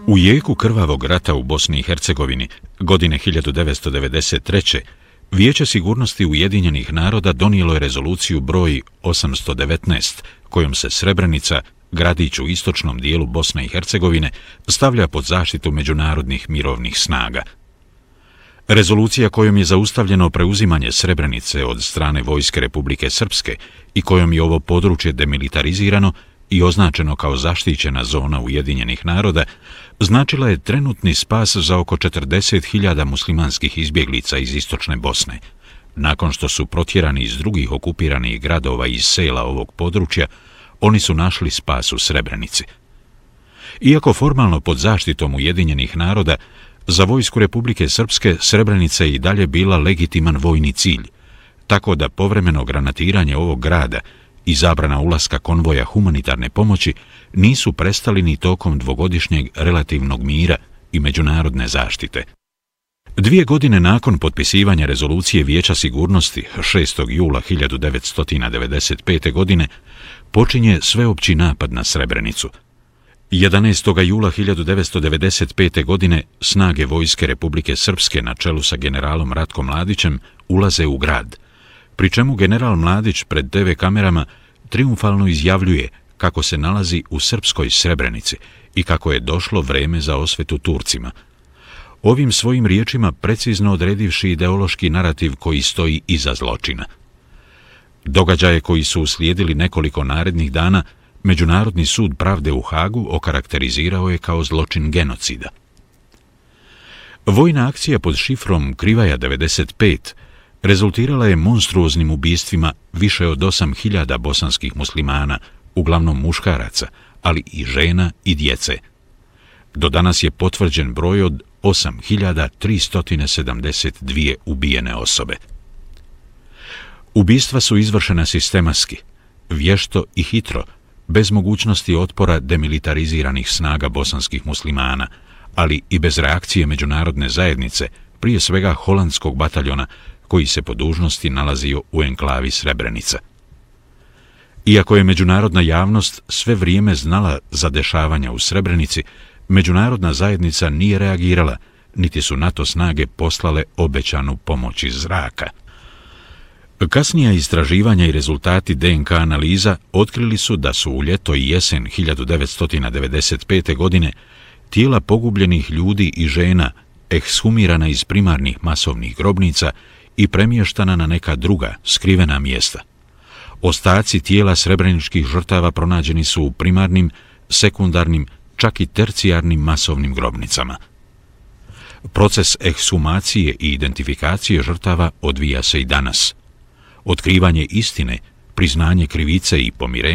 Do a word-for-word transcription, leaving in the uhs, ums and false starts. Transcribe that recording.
U jeku krvavog rata u Bosni i Hercegovini godine hiljadu devetsto devedeset treće. Vijeće sigurnosti Ujedinjenih naroda donijelo je rezoluciju broj osamsto devetnaest, kojom se Srebrenica, gradić u istočnom dijelu Bosne i Hercegovine, stavlja pod zaštitu međunarodnih mirovnih snaga. Rezolucija kojom je zaustavljeno preuzimanje Srebrenice od strane Vojske Republike Srpske i kojom je ovo područje demilitarizirano i označeno kao zaštićena zona Ujedinjenih naroda, značila je trenutni spas za oko četrdeset hiljada muslimanskih izbjeglica iz istočne Bosne. Nakon što su protjerani iz drugih okupiranih gradova i sela ovog područja, oni su našli spas u Srebrenici. Iako formalno pod zaštitom Ujedinjenih naroda, za Vojsku Republike Srpske Srebrenica je i dalje bila legitiman vojni cilj, tako da povremeno granatiranje ovog grada i zabrana ulaska konvoja humanitarne pomoći nisu prestali ni tokom dvogodišnjeg relativnog mira i međunarodne zaštite. Dvije godine nakon potpisivanja rezolucije Vijeća sigurnosti šestog jula hiljadu devetsto devedeset pete. godine počinje sveopći napad na Srebrenicu. jedanaestog jula hiljadu devetsto devedeset pete. godine snage Vojske Republike Srpske na čelu sa generalom Ratkom Mladićem ulaze u grad, pri čemu general Mladić pred te ve kamerama triumfalno izjavljuje kako se nalazi u srpskoj Srebrenici i kako je došlo vreme za osvetu Turcima. Ovim svojim riječima precizno odredivši ideološki narativ koji stoji iza zločina. Događaje koji su uslijedili nekoliko narednih dana, Međunarodni sud pravde u Hagu okarakterizirao je kao zločin genocida. Vojna akcija pod šifrom Krivaja devedeset pet rezultirala je monstruoznim ubistvima više od osam hiljada bosanskih muslimana, uglavnom muškaraca, ali i žena i djece. Do danas je potvrđen broj od osam hiljada tristo sedamdeset dvije ubijene osobe. Ubistva su izvršena sistematski, vješto i hitro, bez mogućnosti otpora demilitariziranih snaga bosanskih muslimana, ali i bez reakcije međunarodne zajednice, prije svega holandskog bataljona, koji se po dužnosti nalazio u enklavi Srebrenica. Iako je međunarodna javnost sve vrijeme znala za dešavanja u Srebrenici, međunarodna zajednica nije reagirala, niti su NATO snage poslale obećanu pomoć iz zraka. Kasnija istraživanja i rezultati de en ka analiza otkrili su da su u ljeto i jesen hiljadu devetsto devedeset pete. godine tijela pogubljenih ljudi i žena ekshumirana iz primarnih masovnih grobnica i premještana na neka druga, skrivena mjesta. Ostaci tijela srebreničkih žrtava pronađeni su u primarnim, sekundarnim, čak i tercijarnim masovnim grobnicama. Proces ekshumacije i identifikacije žrtava odvija se i danas. Otkrivanje istine, priznanje krivice i pomirenje